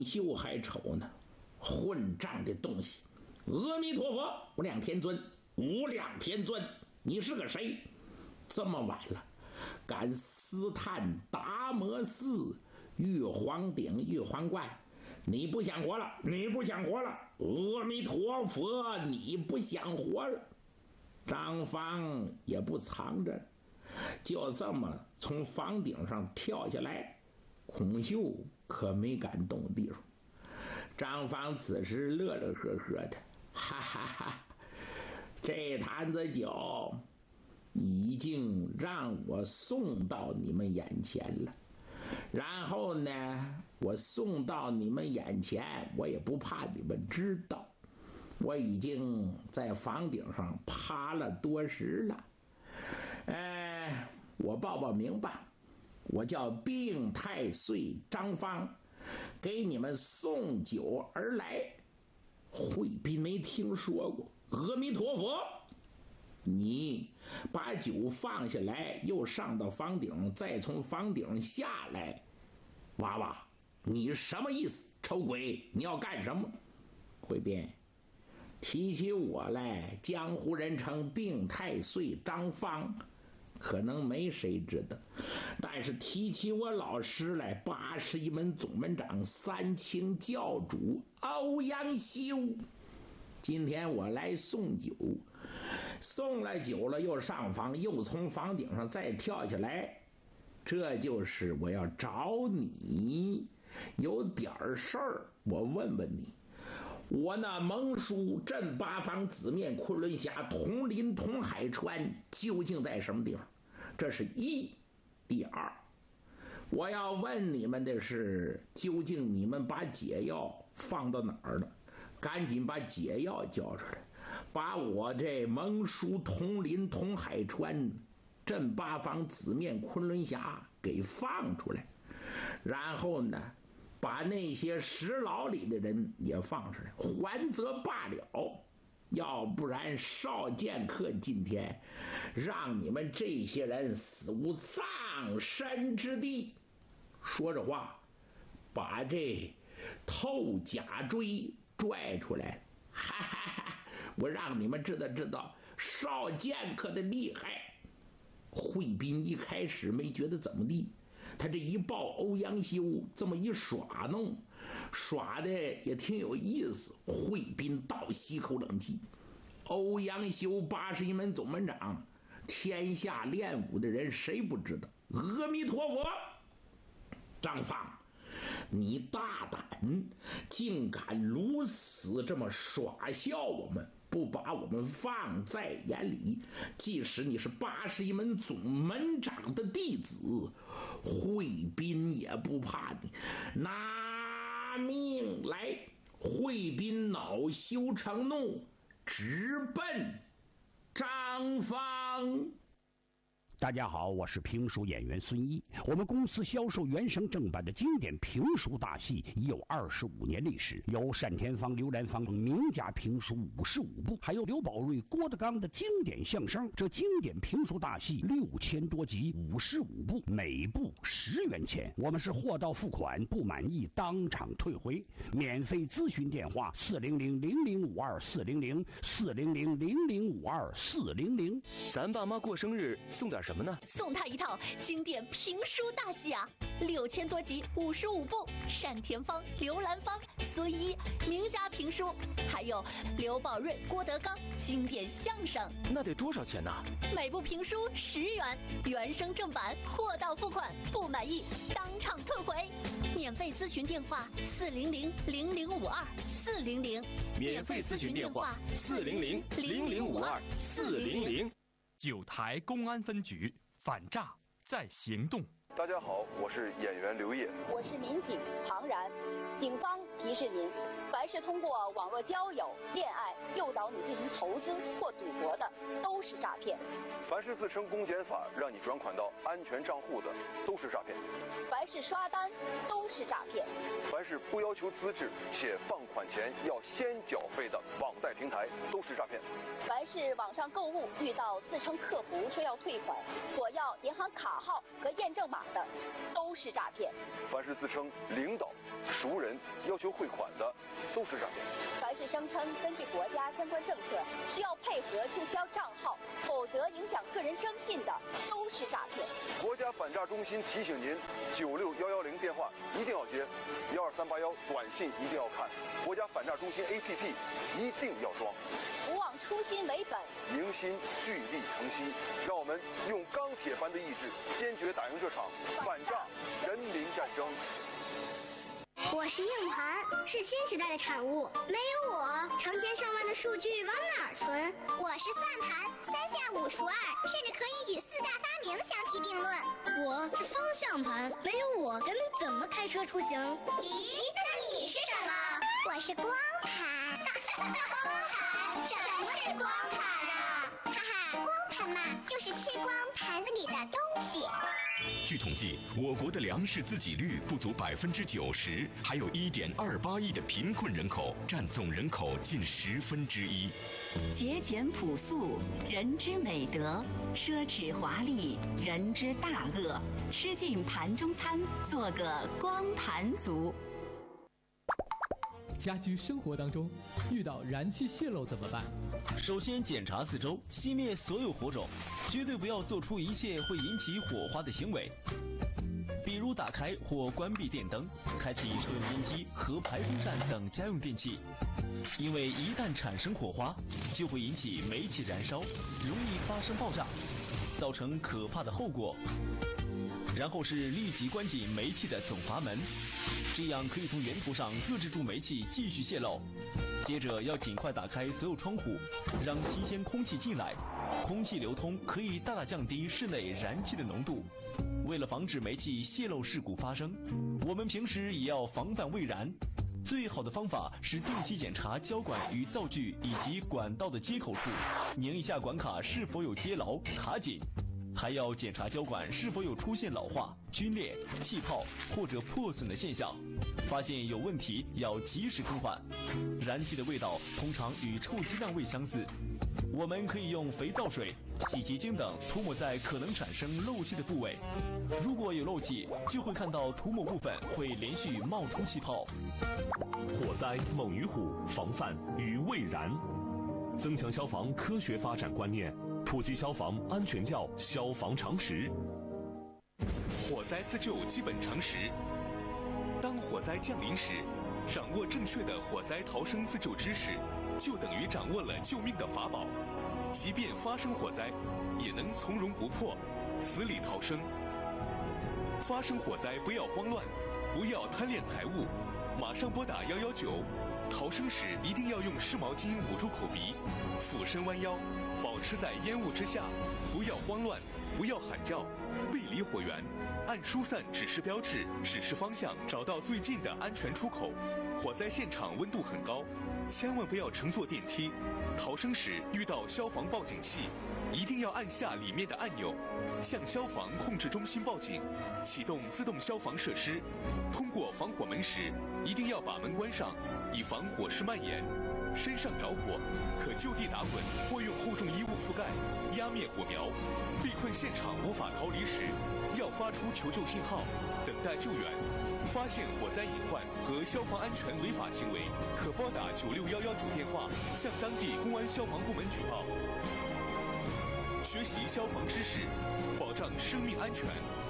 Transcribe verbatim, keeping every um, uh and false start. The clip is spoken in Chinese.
秀还丑呢，混账的东西！阿弥陀佛，无量天尊，无量天尊，你是个谁？这么晚了，敢私探达摩寺玉皇顶玉皇观，你不想活了，你不想活了！阿弥陀佛，你不想活了！张芳也不藏着，就这么从房顶上跳下来。孔秀可没敢动地方。张芳此时乐乐呵呵的，哈哈哈！这坛子酒已经让我送到你们眼前了，然后呢，我送到你们眼前，我也不怕你们知道，我已经在房顶上趴了多时了。哎，我报报名吧，我叫病太岁张芳，给你们送酒而来。惠宾没听说过，阿弥陀佛！你把酒放下来，又上到房顶，再从房顶下来。娃娃，你什么意思？臭鬼，你要干什么？惠宾，提起我来，江湖人称病太岁张芳，可能没谁知道，但是提起我老师来，八十一门总门长三清教主欧阳修，今天我来送酒，送了酒了又上房，又从房顶上再跳下来，这就是我要找你有点事儿，我问问你，我那蒙叔镇八方紫面昆仑峡铜林铜海川究竟在什么地方？这是一。第二，我要问你们的是，究竟你们把解药放到哪儿了？赶紧把解药交出来，把我这蒙叔铜林铜海川镇八方紫面昆仑峡给放出来，然后呢，把那些石牢里的人也放出来，还则罢了，要不然少剑客今天让你们这些人死无葬身之地。说着话，把这透甲锥拽出来，哈哈哈！我让你们知道知道少剑客的厉害。惠宾一开始没觉得怎么地，他这一抱欧阳修这么一耍弄，耍的也挺有意思。惠宾倒吸口冷气，欧阳修八十一门总门长，天下练武的人谁不知道？阿弥陀佛！张芳，你大胆，竟敢如此这么耍笑我们，不把我们放在眼里。即使你是八十一门总门长的弟子，惠宾也不怕你，拿命来！惠宾恼羞成怒，直奔张芳。 大家好，我是评书演员孙一。我们公司销售原声正版的经典评书大戏已有二十五年历史，有单田芳、刘兰芳名家评书五十五部，还有刘宝瑞、郭德纲的经典相声。这经典评书大戏六千多集，五十五部，每部十元钱。我们是货到付款，不满意当场退回。免费咨询电话：四零零零零五二四零零四零零零零五二四零零。 咱爸妈过生日送点什么呢？ 送他一套经典评书大戏啊，六千多集，五十五部，单田芳、刘兰芳、孙一名家评书，还有刘宝瑞、郭德纲经典相声。 那得多少钱呢？ 每部评书十元，原声正版，货到付款，不满意当场退回。免费咨询电话：四零零零零五二四零零。 免费咨询电话：四零零零零五二四零零。 九台公安分局反诈在行动。 大家好，我是演员刘烨， 我是民警庞然。警方提示您，凡是通过网络交友、恋爱诱导你进行投资或赌博的，都是诈骗。 凡是自称公检法让你转款到安全账户的，都是诈骗。 凡是刷单，都是诈骗。 凡是不要求资质且放款前要先缴费的网贷平台，都是诈骗。 凡是网上购物遇到自称客服说要退款，索要银行卡号和验证码的，都是诈骗。 凡是自称领导、熟人要求汇款的，都是诈骗。 凡是声称根据国家相关政策需要配合注销账号，否则影响个人征信的，都是诈骗。 国家反诈中心提醒您：九六幺幺零电话一定要接，幺二三八幺短信一定要看，国家反诈中心 A P P 一定要装。 不忘初心为本， 凝心聚力成溪，让我们用钢铁般的意志，坚决打赢这场反诈人民战争。 我是硬盘，是新时代的产物。没有我，成千上万的数据往哪儿存？我是算盘，三下五除二，甚至可以与四大发明相提并论。 我是方向盘，没有我，人们怎么开车出行？ 咦，那你是什么？我是光盘。光盘？什么是光盘啊？哈哈，光盘嘛，就是吃光盘子里的东西。 据统计，我国的粮食自给率不足百分之九十，还有一点二八亿的贫困人口，占总人口近十分之一。 节俭朴素，人之美德；奢侈华丽，人之大恶。吃尽盘中餐，做个光盘族。 家居生活当中遇到燃气泄漏怎么办？ 首先检查四周，熄灭所有火种，绝对不要做出一切会引起火花的行为，比如打开或关闭电灯、开启抽油烟机和排风扇等家用电器，因为一旦产生火花，就会引起煤气燃烧，容易发生爆炸，造成可怕的后果。然后是立即关紧煤气的总阀门，这样可以从源头上遏制住煤气继续泄漏。接着要尽快打开所有窗户，让新鲜空气进来，空气流通可以大大降低室内燃气的浓度。为了防止煤气泄漏事故发生，我们平时也要防范未燃。最好的方法是定期检查胶管与灶具以及管道的接口处，拧一下管卡是否有接牢卡紧。还要检查胶管是否有出现老化、皲裂、气泡或者破损的现象，发现有问题要及时更换。燃气的味道通常与臭鸡蛋味相似，我们可以用肥皂水、洗洁精等涂抹在可能产生漏气的部位，如果有漏气，就会看到涂抹部分会连续冒出气泡。 火灾猛于虎，防范于未然。增强消防科学发展观念，普及消防安全教消防常识。 火灾自救基本常识：当火灾降临时，掌握正确的火灾逃生自救知识，就等于掌握了救命的法宝。即便发生火灾，也能从容不迫，死里逃生。发生火灾不要慌乱，不要贪恋财物，马上拨打幺幺九。逃生时一定要用湿毛巾捂住口鼻，俯身弯腰，保持在烟雾之下，不要慌乱，不要喊叫，背离火源，按疏散指示标志指示方向，找到最近的安全出口。火灾现场温度很高，千万不要乘坐电梯。逃生时遇到消防报警器，一定要按下里面的按钮，向消防控制中心报警，启动自动消防设施。通过防火门时，一定要把门关上，以防火势蔓延。身上着火，可就地打滚或用厚重衣物覆盖，压灭火苗。被困现场无法逃离时，要发出求救信号，等待救援。发现火灾隐患和消防安全违法行为，可拨打九六幺幺九电话向当地公安消防部门举报。学习消防知识，保障生命安全。